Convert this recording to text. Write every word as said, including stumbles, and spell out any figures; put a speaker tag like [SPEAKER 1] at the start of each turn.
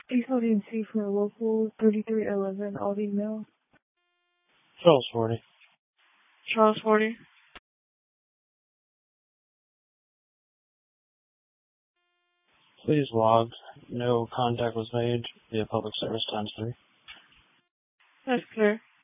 [SPEAKER 1] Please hold in C for local thirty-three eleven Aldi Mill.
[SPEAKER 2] Charles forty.
[SPEAKER 1] Charles forty.
[SPEAKER 2] Please log. No contact was made via public service times three.
[SPEAKER 1] That's clear.